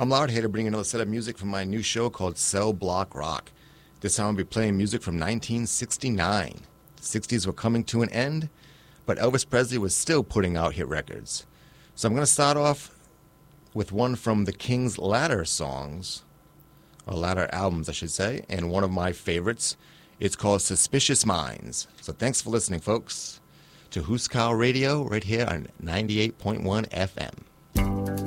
I'm Loud here to bring you another set of music from my new show called Cell Block Rock. This time I'll be playing music from 1969. The 60s were coming to an end, but Elvis Presley was still putting out hit records. So I'm going to start off with one from the King's latter songs, or latter albums I should say, and one of my favorites. It's called Suspicious Minds. So thanks for listening, folks, to Huskow Radio right here on 98.1 FM.